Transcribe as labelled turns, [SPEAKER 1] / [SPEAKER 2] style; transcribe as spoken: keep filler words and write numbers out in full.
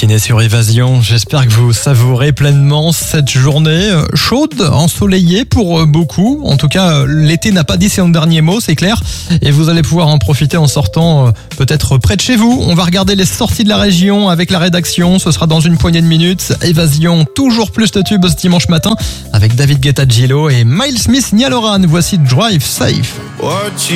[SPEAKER 1] matinée sur Évasion. J'espère que vous savourez pleinement cette journée chaude, ensoleillée pour beaucoup. En tout cas, l'été n'a pas dit son dernier mot, c'est clair. Et vous allez pouvoir en profiter en sortant peut-être près de chez vous. On va regarder les sorties de la région avec la rédaction. Ce sera dans une poignée de minutes. Évasion, toujours plus de tubes ce dimanche matin avec David Guetta, Gillo et Miles Smith, Niall Horan. Voici Drive Safe.